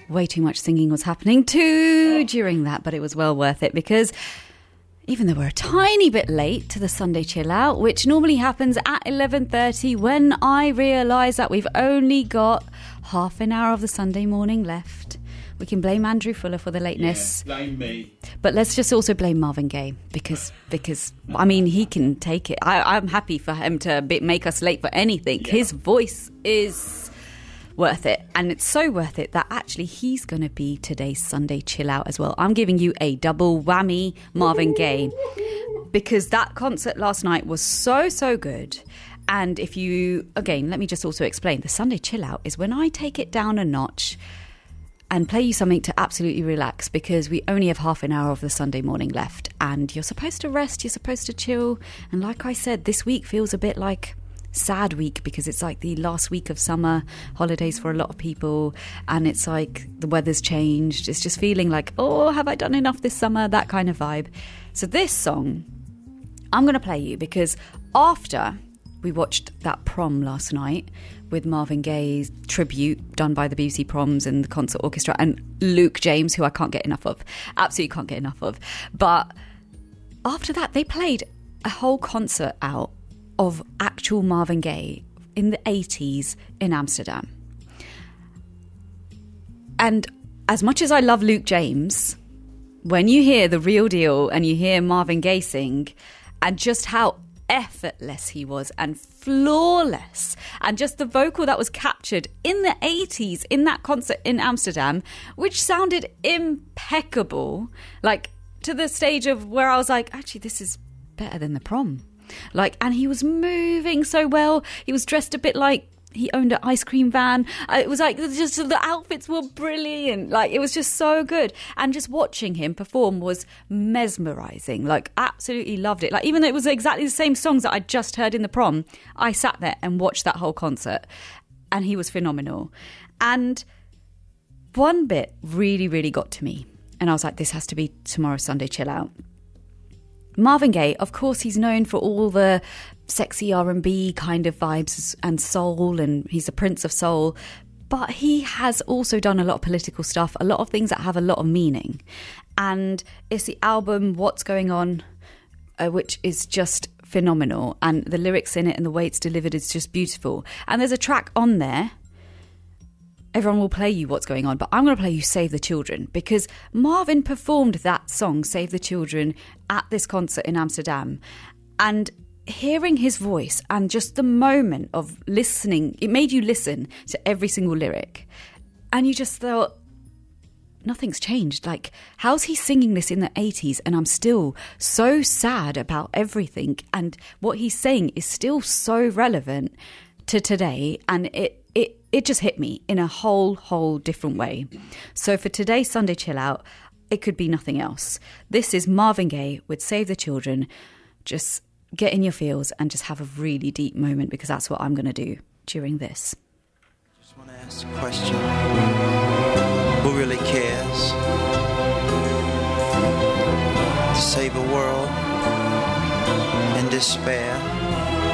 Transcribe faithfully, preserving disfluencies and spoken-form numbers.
way too much singing was happening too during that, but it was well worth it because even though we're a tiny bit late to the Sunday Chill Out, which normally happens at eleven thirty, when I realise that we've only got half an hour of the Sunday morning left, we can blame Andrew Fuller for the lateness. Yeah, blame me. But let's just also blame Marvin Gaye because, because I mean, he can take it. I, I'm happy for him to be, make us late for anything. Yeah. His voice is worth it. And it's so worth it that actually he's going to be today's Sunday Chill Out as well. I'm giving you a double whammy Marvin Gaye because that concert last night was so, so good. And if you, again, let me just also explain. The Sunday Chill Out is when I take it down a notch and play you something to absolutely relax because we only have half an hour of the Sunday morning left and you're supposed to rest, you're supposed to chill. And like I said, this week feels a bit like sad week because it's like the last week of summer holidays for a lot of people and it's like the weather's changed. It's just feeling like, oh, have I done enough this summer? That kind of vibe. So this song I'm going to play you because after we watched that prom last night with Marvin Gaye's tribute done by the B B C Proms and the Concert Orchestra and Luke James, who I can't get enough of. Absolutely can't get enough of. But after that, they played a whole concert out of actual Marvin Gaye in the eighties in Amsterdam. And as much as I love Luke James, when you hear the real deal and you hear Marvin Gaye sing and just how effortless he was and flawless and just the vocal that was captured in the eighties in that concert in Amsterdam, which sounded impeccable, like to the stage of where I was like, actually this is better than the prom. Like, and he was moving so well. He was dressed a bit like he owned an ice cream van. It was like just the outfits were brilliant. Like it was just so good. And just watching him perform was mesmerizing. Like absolutely loved it. Like even though it was exactly the same songs that I just heard in the prom, I sat there and watched that whole concert and he was phenomenal. And one bit really, really got to me. And I was like, this has to be tomorrow's Sunday Chill Out. Marvin Gaye, of course, he's known for all the sexy R and B kind of vibes and soul, and he's the Prince of Soul. But he has also done a lot of political stuff, a lot of things that have a lot of meaning. And it's the album What's Going On, uh, which is just phenomenal. And the lyrics in it and the way it's delivered is just beautiful. And there's a track on there. Everyone will play you What's Going On, but I'm going to play you Save the Children because Marvin performed that song, Save the Children, at this concert in Amsterdam. And hearing his voice and just the moment of listening, it made you listen to every single lyric. And you just thought, nothing's changed. Like, how's he singing this in the eighties? And I'm still so sad about everything. And what he's saying is still so relevant to today. And it It it just hit me in a whole, whole different way. So for today's Sunday Chill Out, it could be nothing else. This is Marvin Gaye with Save the Children. Just get in your feels and just have a really deep moment because that's what I'm going to do during this. Just want to ask a question. Who really cares to save a world in despair?